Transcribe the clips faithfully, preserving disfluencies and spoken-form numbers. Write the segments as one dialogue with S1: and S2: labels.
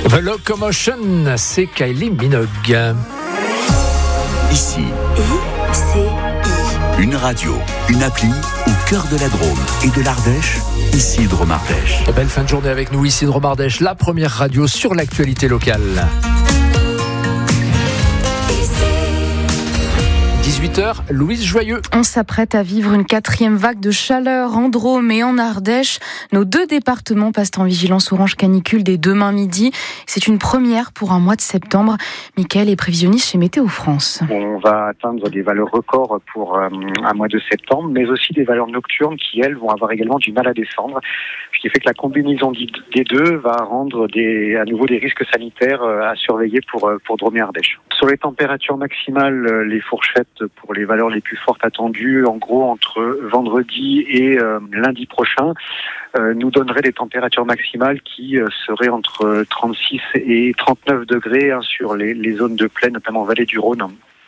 S1: The Locomotion, c'est Kylie Minogue.
S2: Ici,
S3: I C I.
S2: une radio, une appli au cœur de la Drôme et de l'Ardèche, ici Drôme Ardèche.
S1: Belle fin de journée avec nous, ici Drôme Ardèche, la première radio sur l'actualité locale. dix-huit heures, Louise Joyeux.
S4: On s'apprête à vivre une quatrième vague de chaleur en Drôme et en Ardèche. Nos deux départements passent en vigilance orange canicule dès demain midi. C'est une première pour un mois de septembre. Mickaël est prévisionniste chez Météo France.
S5: On va atteindre des valeurs records pour euh, un mois de septembre, mais aussi des valeurs nocturnes qui, elles, vont avoir également du mal à descendre. Ce qui fait que la combinaison des deux va rendre des, à nouveau des risques sanitaires à surveiller pour, pour Drôme et Ardèche. Sur les températures maximales, les fourchettes pour les valeurs les plus fortes attendues, en gros entre vendredi et euh, lundi prochain, euh, nous donneraient des températures maximales qui euh, seraient entre trente-six et trente-neuf degrés hein, sur les, les zones de plaine, notamment vallée du Rhône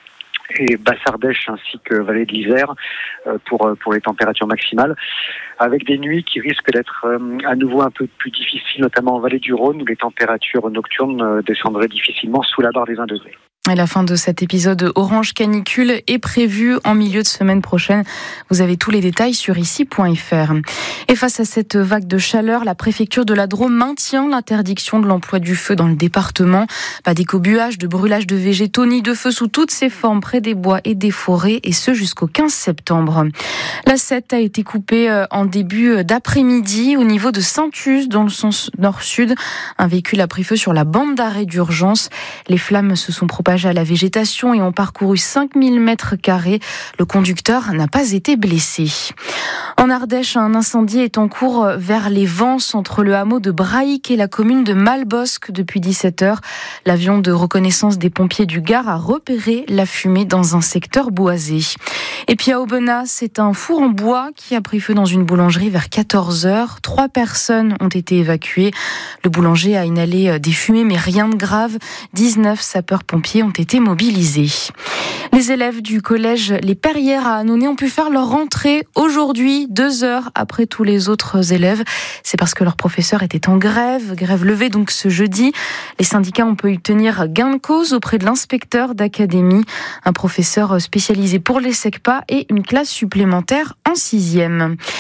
S5: et Basse-Ardèche ainsi que vallée de l'Isère euh, pour pour les températures maximales, avec des nuits qui risquent d'être euh, à nouveau un peu plus difficiles, notamment en vallée du Rhône où les températures nocturnes euh, descendraient difficilement sous la barre des vingt degrés.
S4: Et la fin de cet épisode Orange Canicule est prévue en milieu de semaine prochaine. Vous avez tous les détails sur ici point f r. Et face à cette vague de chaleur, la préfecture de la Drôme maintient l'interdiction de l'emploi du feu dans le département. Pas d'écobuage, de brûlage de végétaux, ni de feu sous toutes ses formes près des bois et des forêts, et ce jusqu'au quinze septembre. La sept a été coupée en début d'après-midi au niveau de Saint-Us, dans le sens nord-sud. Un véhicule a pris feu sur la bande d'arrêt d'urgence. Les flammes se sont propagées à la végétation et ont parcouru cinq mille mètres carrés. Le conducteur n'a pas été blessé. En Ardèche, un incendie est en cours vers les Vences, entre le hameau de Brahic et la commune de Malbosc depuis dix-sept heures. L'avion de reconnaissance des pompiers du Gard a repéré la fumée dans un secteur boisé. Et puis à Aubenas, c'est un four en bois qui a pris feu dans une boulangerie vers quatorze heures. Trois personnes ont été évacuées. Le boulanger a inhalé des fumées, mais rien de grave. dix-neuf sapeurs-pompiers ont été mobilisés. Les élèves du collège Les Perrières à Annonay ont pu faire leur rentrée aujourd'hui, deux heures après tous les autres élèves. C'est parce que leur professeur était en grève, grève levée donc ce jeudi. Les syndicats ont pu obtenir gain de cause auprès de l'inspecteur d'académie, un professeur spécialisé pour les SECPA et une classe supplémentaire en sixième.